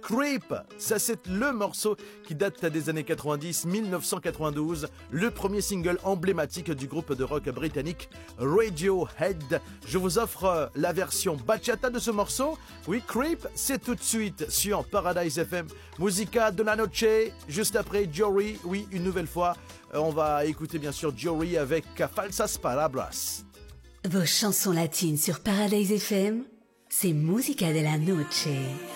Creep. Ça, c'est le morceau qui date des années 90, 1992, le premier single emblématique du groupe de rock britannique Radiohead. Je vous offre la version bachata de ce morceau. Oui, Creep, c'est tout de suite sur Paradise FM. Musica de la noche, juste après Jory. Oui, une nouvelle fois, on va écouter bien sûr Jory avec Falsas Palabras. Vos chansons latines sur Paradise FM, c'est Musica de la noche.